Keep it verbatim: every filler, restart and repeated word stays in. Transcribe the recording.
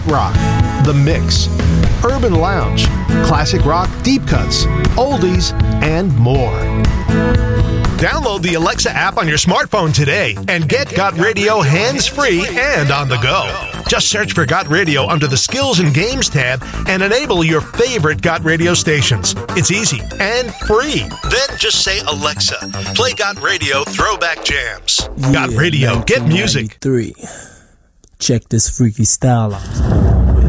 rock, The Mix, urban lounge, classic rock deep cuts, oldies, and more. Download the Alexa app on your smartphone today and get Got Radio hands-free and on the go. Just search for Got Radio under the Skills and Games tab and enable your favorite Got Radio stations. It's easy and free. Then just say, Alexa, play Got Radio Throwback Jams. Yeah, Got Radio, get music. Three. Check this freaky style out.